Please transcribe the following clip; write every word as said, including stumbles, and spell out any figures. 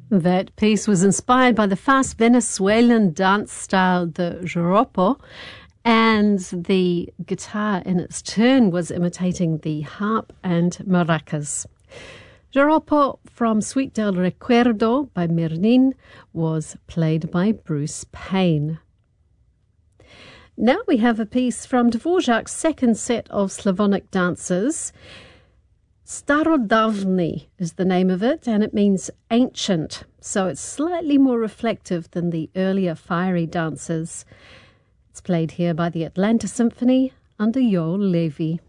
That piece was inspired by the fast Venezuelan dance style, the joropo, and the guitar in its turn was imitating the harp and maracas. Joropo from Suite del Recuerdo by Mernin was played by Bruce Payne. Now we have a piece from Dvorak's second set of Slavonic dances. Starodavni is the name of it, and it means ancient, so it's slightly more reflective than the earlier fiery dances. It's played here by the Atlanta Symphony under Joel Levy.